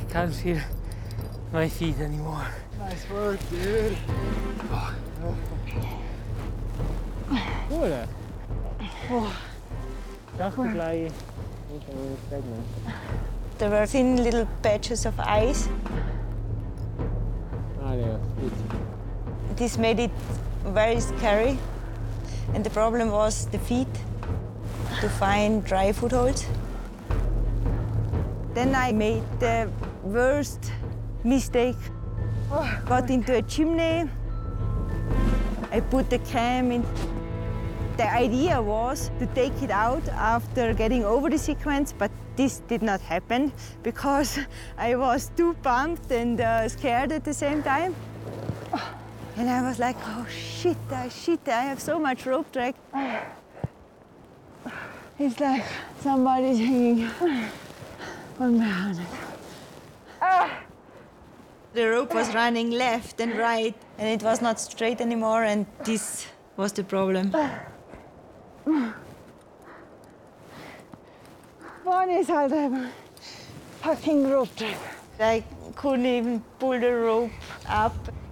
can't feel my feet anymore. Nice work, dude. Cool. Dachte gleich, pregnant. There were thin little patches of ice. Ah, yeah, good. This made it very scary. And the problem was the feet, to find dry footholds. Then I made the worst mistake. Got into a chimney. I put the cam in. The idea was to take it out after getting over the sequence, but this did not happen because I was too pumped and scared at the same time. And I was like, oh shit, I have so much rope drag. It's like somebody's hanging on my harness. The rope was running left and right, and it was not straight anymore, and this was the problem. One is halt a fucking rope drag. I couldn't even pull the rope up.